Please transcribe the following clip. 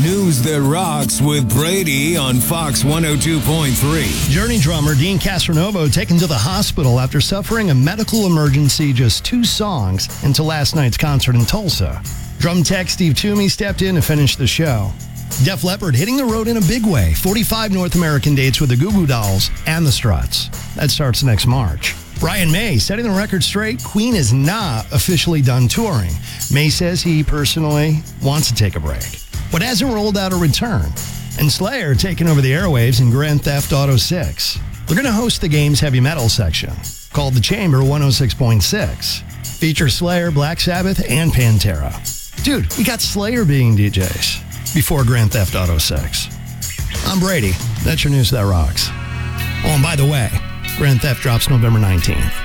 News That Rocks with Brady on Fox 102.3. Journey drummer Dean Castronovo taken to the hospital after suffering a medical emergency just 2 songs into last night's concert in Tulsa. Drum tech Steve Toomey stepped in to finish the show. Def Leppard hitting the road in a big way. 45 North American dates with the Goo Goo Dolls and the Struts. That starts next March. Brian May setting the record straight. Queen is not officially done touring. May says he personally wants to take a break, but hasn't rolled out a return. And Slayer taking over the airwaves in Grand Theft Auto 6. They're going to host the game's heavy metal section, called The Chamber 106.6. Features Slayer, Black Sabbath, and Pantera. Dude, we got Slayer being DJs before Grand Theft Auto 6. I'm Brady. That's your News That Rocks. Oh, and by the way, Grand Theft drops November 19th.